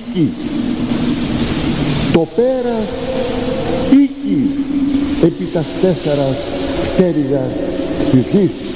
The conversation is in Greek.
οίκη. Το πέρας οίκη επί τας 4 πτέρυγας ψυχής.